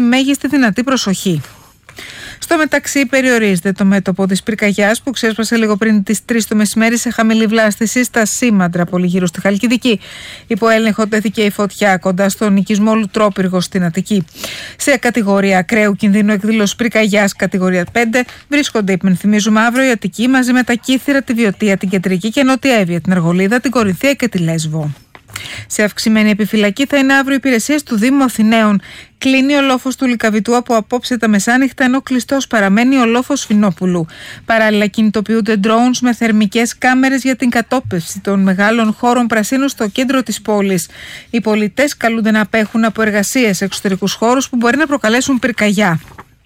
μέγιστη δυνατή προσοχή. Στο μεταξύ, περιορίζεται το μέτωπο της πυρκαγιάς που ξέσπασε λίγο πριν τις 3 το μεσημέρι σε χαμηλή βλάστηση στα Σήμαντρα, πολύ γύρω στη Χαλκιδική. Υπό έλεγχο τέθηκε η φωτιά κοντά στον οικισμό Λουτρόπυργο στην Αττική. Σε κατηγορία ακραίου κινδύνου εκδήλωση πυρκαγιάς, κατηγορία 5, βρίσκονται, υπενθυμίζουμε, αύριο η Αττική μαζί με τα Κύθυρα, τη Βιωτία, την Κεντρική και Νότια Εύβοια, την Αργολίδα, την Κορινθία και τη Λέσβο. Σε αυξημένη επιφυλακή θα είναι αύριο υπηρεσίες του Δήμου Αθηναίων. Κλείνει ο λόφος του Λυκαβητού από απόψε τα μεσάνυχτα, ενώ κλειστός παραμένει ο λόφος Φινόπουλου. Παράλληλα, κινητοποιούνται drones με θερμικές κάμερες για την κατόπευση των μεγάλων χώρων πρασίνου στο κέντρο της πόλης. Οι πολιτές καλούνται να απέχουν από εργασίες σε εξωτερικούς χώρους που μπορεί να προκαλέσουν πυρκαγιά.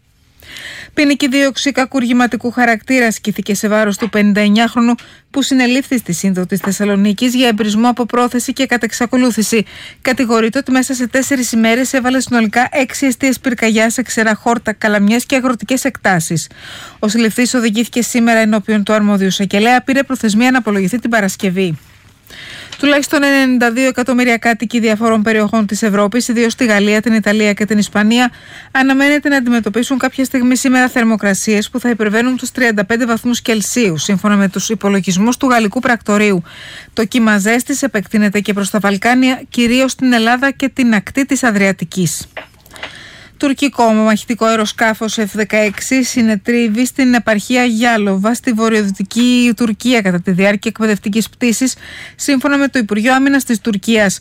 Ποινική δίωξη κακουργηματικού χαρακτήρα ασκήθηκε σε βάρος του 59χρονου που συνελήφθη στη Σύνδο της Θεσσαλονίκης για εμπρισμό από πρόθεση και κατεξακολούθηση. Κατηγορείται ότι μέσα σε 4 ημέρες έβαλε συνολικά 6 εστίες πυρκαγιά σε ξερά χόρτα, καλαμιές και αγροτικές εκτάσεις. Ο συλληφθής οδηγήθηκε σήμερα ενώπιον του αρμόδιου εισαγγελέα, πήρε προθεσμία να απολογηθεί την Παρασκευή. Τουλάχιστον 92 εκατομμύρια κάτοικοι διαφόρων περιοχών της Ευρώπης, ιδίως στη Γαλλία, την Ιταλία και την Ισπανία, αναμένεται να αντιμετωπίσουν κάποια στιγμή σήμερα θερμοκρασίες που θα υπερβαίνουν τους 35 βαθμούς Κελσίου, σύμφωνα με τους υπολογισμούς του Γαλλικού Πρακτορείου. Το κύμα ζέστης επεκτείνεται και προς τα Βαλκάνια, κυρίως στην Ελλάδα και την ακτή της Αδριατικής. Τουρκικό μαχητικό αεροσκάφος F-16 συνετρίβει στην επαρχία Γιάλοβα στη βορειοδυτική Τουρκία κατά τη διάρκεια εκπαιδευτικής πτήσης, σύμφωνα με το Υπουργείο Άμυνας της Τουρκίας.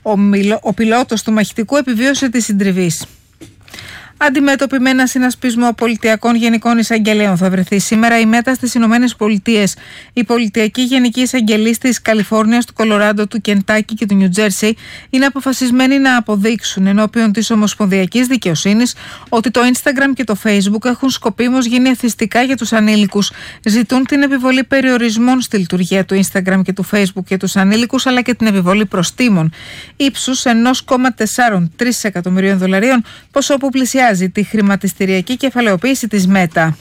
Ο πιλότος του μαχητικού επιβίωσε τη συντριβή. Αντιμέτωπη με ένα συνασπισμό πολιτιακών γενικών εισαγγελέων θα βρεθεί σήμερα η ΜΕΤΑ στις Ηνωμένες Πολιτείες. Οι πολιτιακοί γενικοί εισαγγελείς της Καλιφόρνιας, του Κολοράντο, του Κεντάκι και του Νιου Τζέρσι είναι αποφασισμένοι να αποδείξουν ενώπιον της Ομοσπονδιακής Δικαιοσύνης ότι το Instagram και το Facebook έχουν σκοπίμως γίνει εθιστικά για τους ανήλικους. Ζητούν την επιβολή περιορισμών στη λειτουργία του Instagram και του Facebook για τους ανήλικους, αλλά και την επιβολή προστίμων ύψους 1,43 εκατομμυρίων δολαρίων, ποσό που πλησιάζει τη χρηματιστηριακή κεφαλαιοποίηση της ΜΕΤΑ.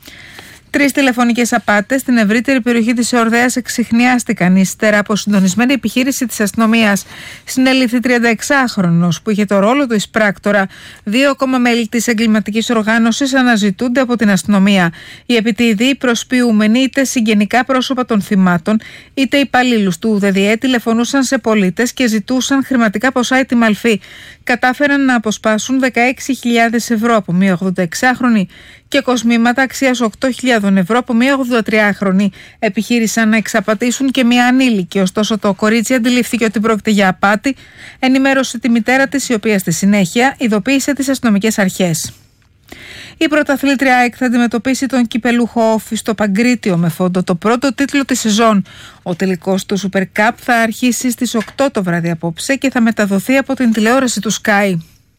3 τηλεφωνικές απάτες στην ευρύτερη περιοχή της Εορδαίας εξιχνιάστηκαν ύστερα από συντονισμένη επιχείρηση της αστυνομίας. Συνελήφθη 36χρονος που είχε το ρόλο του εισπράκτορα. 2 ακόμα μέλη της εγκληματικής οργάνωσης αναζητούνται από την αστυνομία. Οι επιτίδιοι προσποιούμενοι είτε συγγενικά πρόσωπα των θυμάτων είτε υπαλλήλους του ΔΔΕ τηλεφωνούσαν σε πολίτες και ζητούσαν χρηματικά ποσά ή τιμαλφή. Κατάφεραν να αποσπάσουν 16.000 ευρώ από μία 86χρονη και κοσμήματα αξίας 8.000 ευρώ από μία 83χρονη. Επιχείρησαν να εξαπατήσουν και μία ανήλικη, ωστόσο το κορίτσι αντιλήφθηκε ότι πρόκειται για απάτη, ενημέρωσε τη μητέρα της, η οποία στη συνέχεια ειδοποίησε τις αστυνομικές αρχές. Η πρωταθλήτρια ΑΕΚ θα αντιμετωπίσει τον κυπελούχο Όφη στο Παγκρίτιο με φόντο το πρώτο τίτλο της σεζόν. Ο τελικός του Super Cup θα αρχίσει στις 8 το βράδυ απόψε και θα μεταδοθεί από την τηλεόραση του Sky.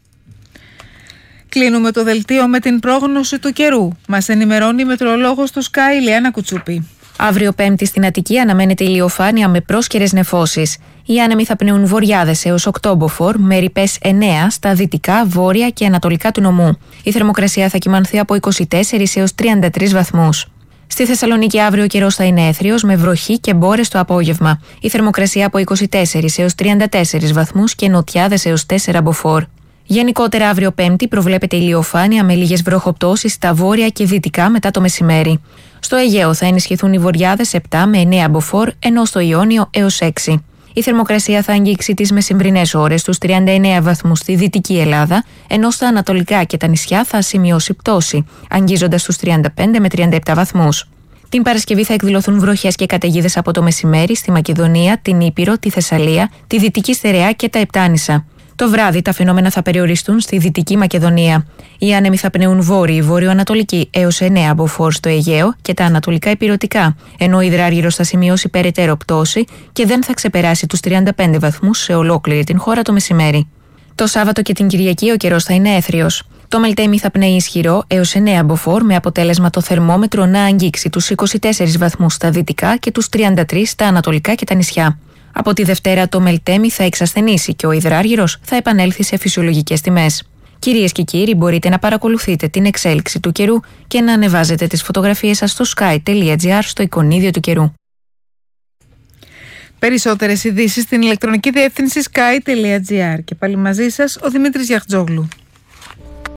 Κλείνουμε το δελτίο με την πρόγνωση του καιρού. Μας ενημερώνει η μετεωρολόγος του Sky, Ηλιάνα Κουτσούπη. Αύριο Πέμπτη στην Αττική αναμένεται ηλιοφάνεια με πρόσκαιρες νεφώσεις. Οι άνεμοι θα πνέουν βορειάδες έως 8 μποφόρ, με ρηπές 9 στα δυτικά, βόρεια και ανατολικά του νομού. Η θερμοκρασία θα κυμανθεί από 24 έως 33 βαθμούς. Στη Θεσσαλονίκη αύριο ο καιρός θα είναι έθριος με βροχή και μπόρες το απόγευμα. Η θερμοκρασία από 24 έως 34 βαθμούς και νοτιάδες έως 4 μποφόρ. Γενικότερα, αύριο Πέμπτη προβλέπεται ηλιοφάνεια με λίγες βροχοπτώσεις στα βόρεια και δυτικά μετά το μεσημέρι. Στο Αιγαίο θα ενισχυθούν οι βορειάδες 7 με 9 μποφόρ, ενώ στο Ιόνιο έως 6. Η θερμοκρασία θα αγγίξει τις μεσημβρινές ώρες στους 39 βαθμούς στη Δυτική Ελλάδα, ενώ στα ανατολικά και τα νησιά θα σημειώσει πτώση, αγγίζοντας τους 35 με 37 βαθμούς. Την Παρασκευή θα εκδηλωθούν βροχές και καταιγίδες από το μεσημέρι στη Μακεδονία, την Ήπειρο, τη Θεσσαλία, τη Δυτική Στερεά και τα Επτάνησα. Το βράδυ τα φαινόμενα θα περιοριστούν στη Δυτική Μακεδονία. Οι άνεμοι θα πνέουν βόρειοι, βορειοανατολικοί έως 9 μποφόρ στο Αιγαίο και τα ανατολικά ηπειρωτικά, ενώ ο υδράργυρος θα σημειώσει περαιτέρω πτώση και δεν θα ξεπεράσει τους 35 βαθμούς σε ολόκληρη την χώρα το μεσημέρι. Το Σάββατο και την Κυριακή ο καιρός θα είναι έθριος. Το Μελτέμι θα πνέει ισχυρό έως 9 μποφόρ, με αποτέλεσμα το θερμόμετρο να αγγίξει τους 24 βαθμούς στα δυτικά και τους 33 στα ανατολικά και τα νησιά. Από τη Δευτέρα το Μελτέμι θα εξασθενήσει και ο υδράργυρος θα επανέλθει σε φυσιολογικές τιμές. Κυρίες και κύριοι, μπορείτε να παρακολουθείτε την εξέλιξη του καιρού και να ανεβάζετε τις φωτογραφίες σας στο sky.gr στο εικονίδιο του καιρού. Περισσότερες ειδήσεις στην ηλεκτρονική διεύθυνση sky.gr. Και πάλι μαζί σας ο Δημήτρης Γιαχτζόγλου.